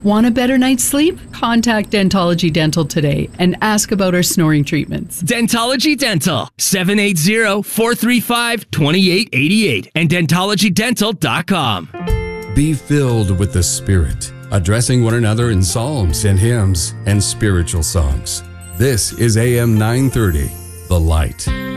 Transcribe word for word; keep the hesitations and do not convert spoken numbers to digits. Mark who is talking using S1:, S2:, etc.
S1: Want a better night's sleep? Contact Dentology Dental today and ask about our snoring treatments.
S2: Dentology Dental, seven eight zero, four three five, two eight eight eight and dentology dental dot com.
S3: Be filled with the Spirit, addressing one another in psalms and hymns and spiritual songs. This is A M nine thirty, The Light.